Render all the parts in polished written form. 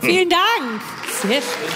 Vielen Dank. Sehr schön.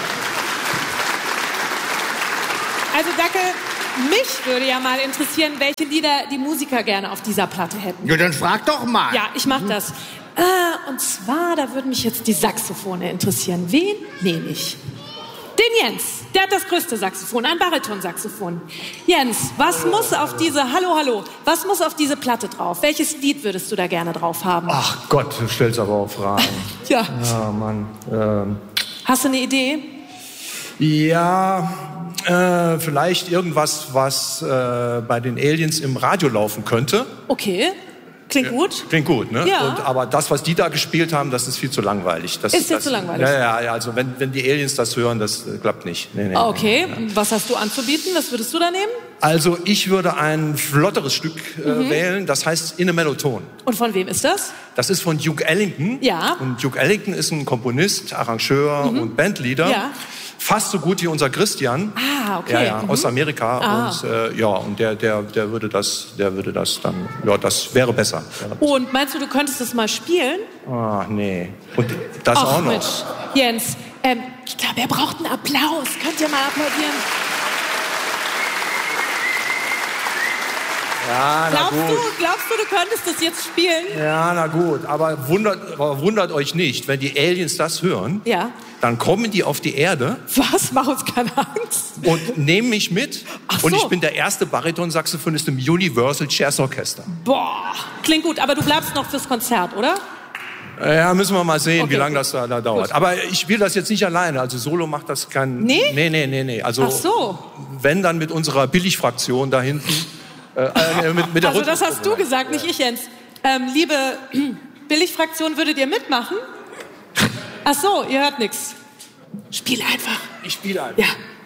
Also Dacke, mich würde ja mal interessieren, welche Lieder die Musiker gerne auf dieser Platte hätten. Ja, dann frag doch mal. Ja, ich mach das. Und zwar, da würden mich jetzt die Saxophone interessieren. Wen nehme ich? Den Jens. Der hat das größte Saxophon, ein Baritonsaxophon. Jens, was muss auf diese, hallo, was muss auf diese Platte drauf? Welches Lied würdest du da gerne drauf haben? Ach Gott, du stellst aber auch Fragen. Ja. Ja, Mann. Hast du eine Idee? Ja, vielleicht irgendwas, was bei den Aliens im Radio laufen könnte. Okay. Klingt gut. Klingt gut, ne? Ja. Aber das, was die da gespielt haben, das ist viel zu langweilig. Ist viel zu langweilig? Ja, also wenn die Aliens das hören, das klappt nicht. Nee, Okay, was hast du anzubieten? Was würdest du da nehmen? Also ich würde ein flotteres Stück wählen, das heißt In a Mellow Tone. Und von wem ist das? Das ist von Duke Ellington. Ja. Und Duke Ellington ist ein Komponist, Arrangeur und Bandleader. Ja. Fast so gut wie unser Christian. Ah, okay. Ja, aus Amerika. Und der würde das dann, ja, das wäre besser. Und meinst du, du könntest das mal spielen? Ah, nee. Und das Ach, auch noch. Mensch. Jens, ich glaube, er braucht einen Applaus. Könnt ihr mal applaudieren? Ja, na gut. Glaubst du, du könntest das jetzt spielen? Ja, na gut. Aber wundert euch nicht, wenn die Aliens das hören, Ja. dann kommen die auf die Erde Was? Mach uns keine Angst. und nehmen mich mit. Ach so. Und ich bin der erste Baritonsaxophonist im Universal Jazz Orchester. Boah, klingt gut. Aber du bleibst noch fürs Konzert, oder? Ja, müssen wir mal sehen, Okay, wie lange gut. das da dauert. Gut. Aber ich will das jetzt nicht alleine. Also Solo macht das kein... Nee? Nee. Also Ach so. wenn, dann mit unserer Billigfraktion da hinten. Mit der Also das Rhythmus- hast du gesagt, nicht ich, Jens. Liebe Billigfraktion, würdet ihr mitmachen? Ach so, ihr hört nichts. Spiel einfach. Ich spiele einfach. Ja.